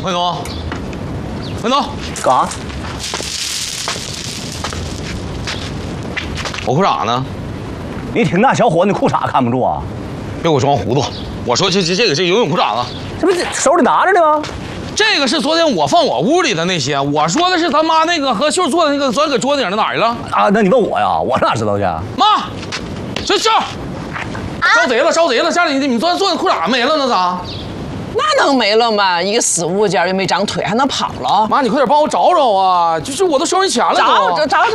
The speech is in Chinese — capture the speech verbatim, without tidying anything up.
关总，关总， 干啥？ 我裤衩呢？ 你挺大小伙子，你裤衩看不住啊？ 别给我装糊涂！我说这这这个是游泳裤衩子， 这不是手里拿着呢吗？ 这个是昨天我放我屋里的那些，我说的是他妈那个和秀做的那个，昨天搁桌子顶上哪儿去了？ 啊，那你问我呀？我哪知道去？ 妈，这这招贼了，招贼了！家里你你昨天做的裤衩没了，那咋？ 那能没了吗？一个死物件又没长腿，还能跑了？ 妈，你快点帮我找找啊！就是我都收人钱了都。 找找找。